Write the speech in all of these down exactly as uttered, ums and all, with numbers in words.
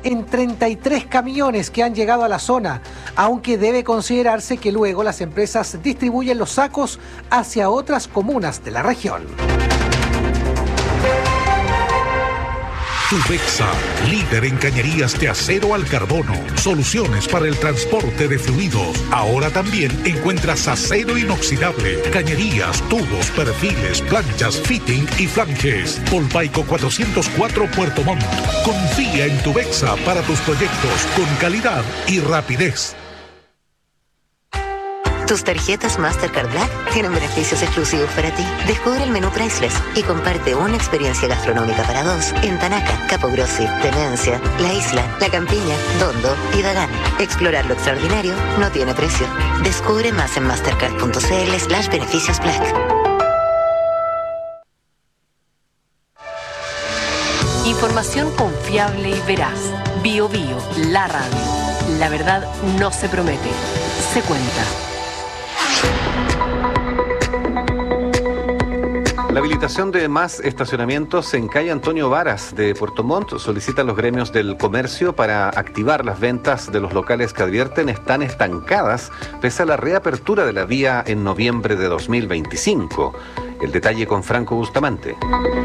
en treinta y tres camiones que han llegado a la zona, aunque debe considerarse que luego las empresas distribuyen los sacos hacia otras comunas de la región. Tubexa, líder en cañerías de acero al carbono, soluciones para el transporte de fluidos. Ahora también encuentras acero inoxidable, cañerías, tubos, perfiles, planchas, fitting y flanges. Volpaico cuatrocientos cuatro Puerto Montt. Confía en Tubexa para tus proyectos con calidad y rapidez. Tus tarjetas Mastercard Black tienen beneficios exclusivos para ti. Descubre el menú Priceless y comparte una experiencia gastronómica para dos en Tanaca, Capogrossi, Tenencia, La Isla, La Campiña, Dondo y Dagán. Explorar lo extraordinario no tiene precio. Descubre más en mastercard.cl slash beneficios Black. Información confiable y veraz. Bio Bio, la radio. La verdad no se promete, se cuenta. La habilitación de más estacionamientos en calle Antonio Varas de Puerto Montt solicita a los gremios del comercio para activar las ventas de los locales que advierten están estancadas pese a la reapertura de la vía en noviembre de dos mil veinticinco. El detalle con Franco Bustamante.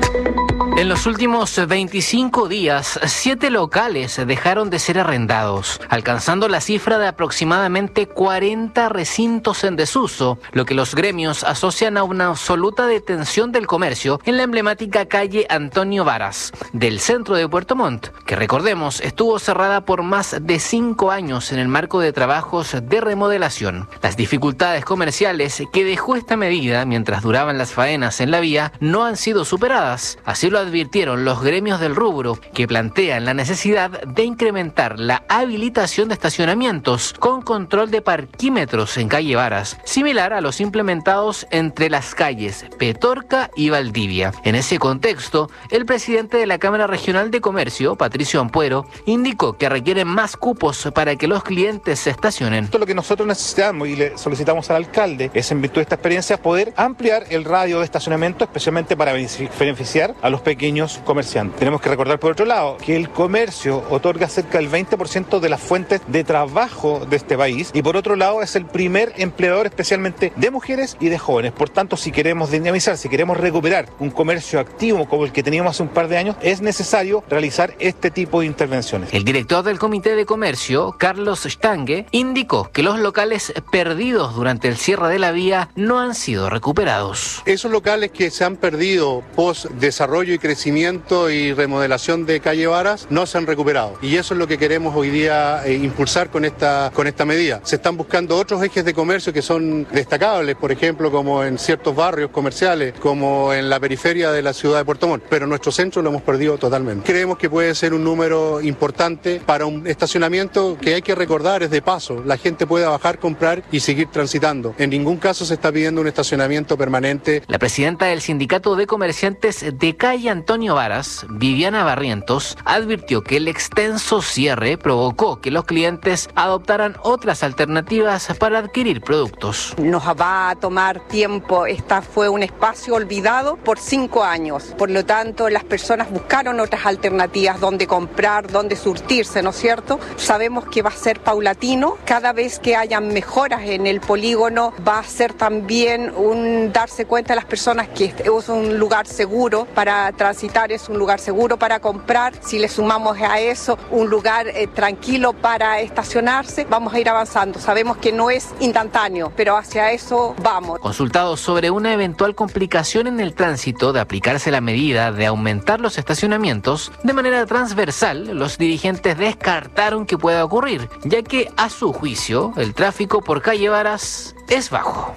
En los últimos veinticinco días, siete locales dejaron de ser arrendados, alcanzando la cifra de aproximadamente cuarenta recintos en desuso, lo que los gremios asocian a una absoluta detención del comercio en la emblemática calle Antonio Varas, del centro de Puerto Montt, que recordemos estuvo cerrada por más de cinco años en el marco de trabajos de remodelación. Las dificultades comerciales que dejó esta medida mientras duraban las faenas en la vía no han sido superadas, así lo advirtieron los gremios del rubro, que plantean la necesidad de incrementar la habilitación de estacionamientos con control de parquímetros en calle Varas, similar a los implementados entre las calles Petorca y Valdivia. En ese contexto, el presidente de la Cámara Regional de Comercio, Patricio Ampuero, indicó que requieren más cupos para que los clientes se estacionen. Lo que nosotros necesitamos y le solicitamos al alcalde es, en virtud de esta experiencia, poder ampliar el radio de estacionamiento, especialmente para beneficiar a los pequeños comerciantes. Tenemos que recordar, por otro lado, que el comercio otorga cerca del veinte por ciento de las fuentes de trabajo de este país y, por otro lado, es el primer empleador especialmente de mujeres y de jóvenes. Por tanto, si queremos dinamizar, si queremos recuperar un comercio activo como el que teníamos hace un par de años, es necesario realizar este tipo de intervenciones. El director del Comité de Comercio, Carlos Stange, indicó que los locales perdidos durante el cierre de la vía no han sido recuperados. Esos locales que se han perdido post desarrollo y crecimiento y remodelación de calle Varas no se han recuperado, y eso es lo que queremos hoy día eh, impulsar con esta, con esta medida. Se están buscando otros ejes de comercio que son destacables, por ejemplo, como en ciertos barrios comerciales, como en la periferia de la ciudad de Puerto Montt, pero nuestro centro lo hemos perdido totalmente. Creemos que puede ser un número importante para un estacionamiento que, hay que recordar, es de paso. La gente puede bajar, comprar y seguir transitando. En ningún caso se está pidiendo un estacionamiento permanente. La presidenta del Sindicato de Comerciantes de calle Antonio Varas, Viviana Barrientos, advirtió que el extenso cierre provocó que los clientes adoptaran otras alternativas para adquirir productos. Nos va a tomar tiempo, esta fue un espacio olvidado por cinco años, por lo tanto las personas buscaron otras alternativas donde comprar, donde surtirse, ¿no es cierto? Sabemos que va a ser paulatino, cada vez que hayan mejoras en el polígono va a ser también un darse cuenta a las personas que es un lugar seguro para transitar, es un lugar seguro para comprar. Si le sumamos a eso un lugar eh, tranquilo para estacionarse, vamos a ir avanzando. Sabemos que no es instantáneo, pero hacia eso vamos. Consultados sobre una eventual complicación en el tránsito de aplicarse la medida de aumentar los estacionamientos, de manera transversal, los dirigentes descartaron que pueda ocurrir, ya que, a su juicio, el tráfico por calle Varas es bajo.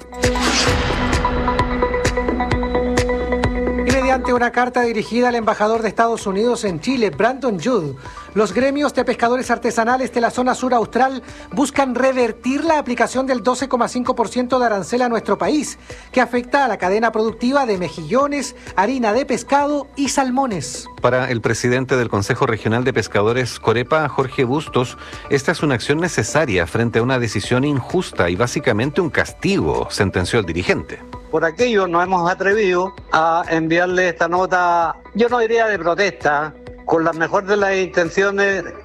Mediante una carta dirigida al embajador de Estados Unidos en Chile, Brandon Judd, los gremios de pescadores artesanales de la zona sur austral buscan revertir la aplicación del doce coma cinco por ciento de arancel a nuestro país, que afecta a la cadena productiva de mejillones, harina de pescado y salmones. Para el presidente del Consejo Regional de Pescadores Corepa, Jorge Bustos, esta es una acción necesaria frente a una decisión injusta y básicamente un castigo, sentenció el dirigente. Por aquello nos hemos atrevido a enviarle esta nota, yo no diría de protesta, con la mejor de las intenciones